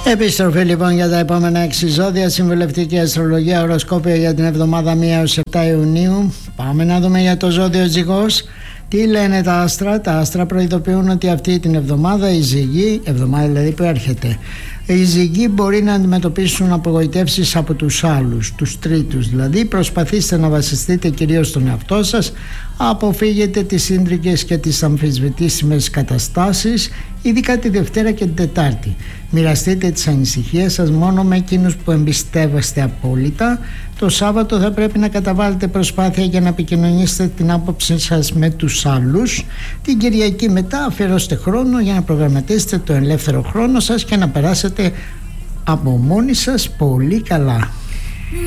Επιστροφή λοιπόν για τα επόμενα 6 ζώδια. Συμβουλευτική αστρολογία, οροσκόπιο για την εβδομάδα 1 έως 7 Ιουνίου. Πάμε να δούμε για το ζώδιο Ζυγός. Τι λένε τα άστρα? Τα άστρα προειδοποιούν ότι αυτή την εβδομάδα οι Ζυγοί, εβδομάδα δηλαδή που έρχεται, οι Ζυγοί μπορεί να αντιμετωπίσουν απογοητεύσεις από τους άλλους, τους τρίτους. Δηλαδή προσπαθήστε να βασιστείτε κυρίως στον εαυτό σας, αποφύγετε τις ίντρικες και τις αμφισβητήσιμες καταστάσεις, ειδικά τη Δευτέρα και την Τετάρτη. Μοιραστείτε τις ανησυχίες σας μόνο με εκείνους που εμπιστεύεστε απόλυτα. Το Σάββατο θα πρέπει να καταβάλλετε προσπάθεια για να επικοινωνήσετε την άποψή σας με τους άλλους. Την Κυριακή μετά αφιερώστε χρόνο για να προγραμματίσετε το ελεύθερο χρόνο σας και να περάσετε από μόνοι σας πολύ καλά.